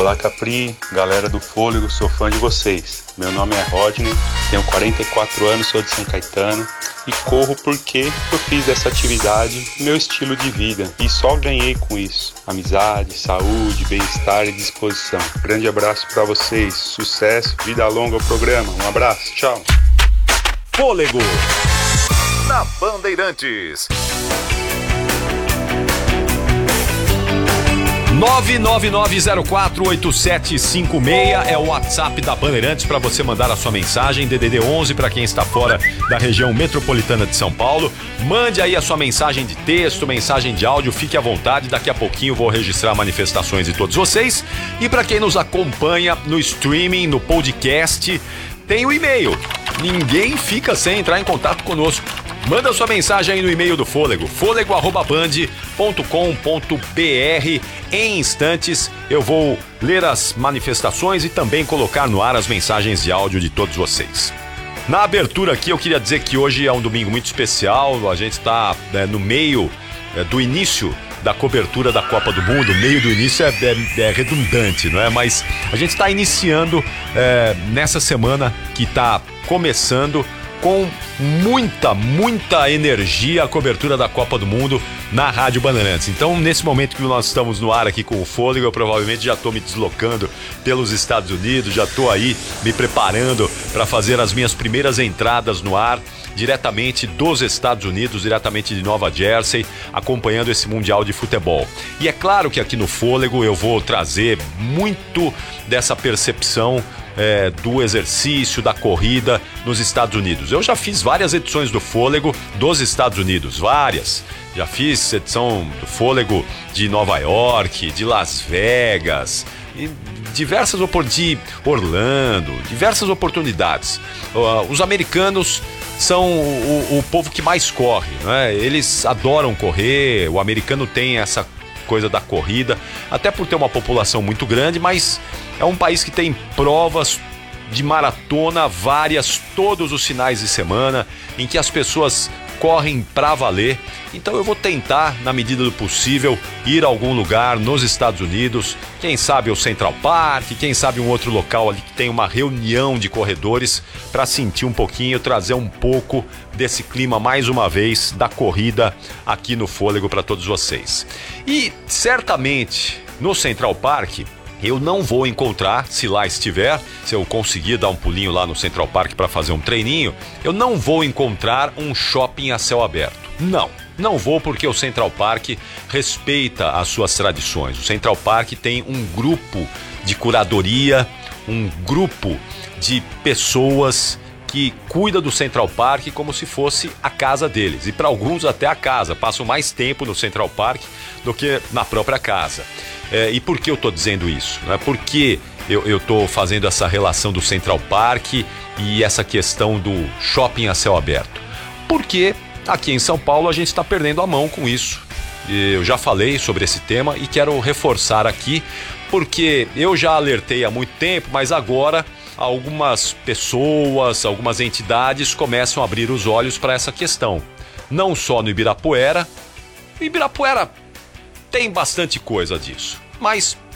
Olá Capri, galera do Fôlego, sou fã de vocês. Meu nome é Rodney, tenho 44 anos, sou de São Caetano e corro porque eu fiz dessa atividade meu estilo de vida e só ganhei com isso. Amizade, saúde, bem-estar e disposição. Grande abraço para vocês, sucesso, vida longa ao programa. Um abraço, tchau. Fôlego na Bandeirantes. 999048756 é o WhatsApp da Bandeirantes para você mandar a sua mensagem. DDD 11 para quem está fora da região metropolitana de São Paulo. Mande aí a sua mensagem de texto, mensagem de áudio, fique à vontade. Daqui a pouquinho vou registrar manifestações de todos vocês. E para quem nos acompanha no streaming, no podcast, tem o e-mail. Ninguém fica sem entrar em contato conosco. Manda sua mensagem aí no e-mail do Fôlego, fôlego@band.com.br. Em instantes eu vou ler as manifestações e também colocar no ar as mensagens de áudio de todos vocês. Na abertura aqui eu queria dizer que hoje é um domingo muito especial, a gente está no meio do início da cobertura da Copa do Mundo. Meio do início é redundante, não é? Mas a gente está iniciando nessa semana que está começando com muita energia a cobertura da Copa do Mundo na Rádio Bandeirantes. Então, nesse momento que nós estamos no ar aqui com o Fôlego, eu provavelmente já estou me deslocando pelos Estados Unidos, já estou aí me preparando para fazer as minhas primeiras entradas no ar, diretamente dos Estados Unidos, diretamente de Nova Jersey, acompanhando esse Mundial de Futebol. E é claro que aqui no Fôlego eu vou trazer muito dessa percepção do exercício, da corrida nos Estados Unidos. Eu já fiz várias edições do Fôlego dos Estados Unidos, várias. Já fiz edição do Fôlego de Nova York, de Las Vegas, e diversas de Orlando, diversas oportunidades. Os americanos são o povo que mais corre, né? Eles adoram correr, o americano tem essa coisa da corrida, até por ter uma população muito grande, mas é um país que tem provas de maratona várias todos os finais de semana, em que as pessoas correm pra valer. Então eu vou tentar, na medida do possível, ir a algum lugar nos Estados Unidos, quem sabe o Central Park, quem sabe um outro local ali que tem uma reunião de corredores, para sentir um pouquinho, trazer um pouco desse clima, mais uma vez, da corrida aqui no Fôlego para todos vocês. E certamente no Central Park eu não vou encontrar, se lá estiver, se eu conseguir dar um pulinho lá no Central Park para fazer um treininho, eu não vou encontrar um shopping a céu aberto. Não vou, porque o Central Park respeita as suas tradições. O Central Park tem um grupo de curadoria, um grupo de pessoas que cuida do Central Park como se fosse a casa deles. E para alguns até a casa, passam mais tempo no Central Park do que na própria casa. E por que eu estou dizendo isso? Por que eu estou fazendo essa relação do Central Park e essa questão do shopping a céu aberto? Porque aqui em São Paulo a gente está perdendo a mão com isso. Eu já falei sobre esse tema e quero reforçar aqui, porque eu já alertei há muito tempo, mas agora algumas pessoas, algumas entidades começam a abrir os olhos para essa questão. Não só no Ibirapuera. O Ibirapuera tem bastante coisa disso, mas